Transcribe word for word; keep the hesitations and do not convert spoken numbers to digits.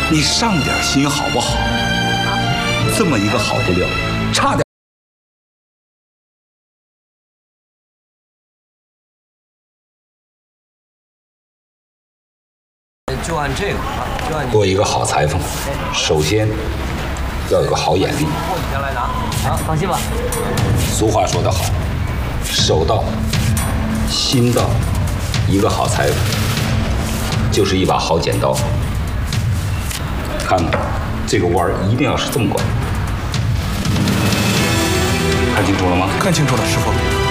你上点心好不好？这么一个好不料，差点。 就按这个啊，就按做一个好裁缝，首先要有个好眼力。 货你先来拿，好，放心吧。 俗话说得好，手到，心到，一个好裁缝就是一把好剪刀。看，这个弯儿一定要是这么拐。看清楚了吗？ 看清楚了，师傅。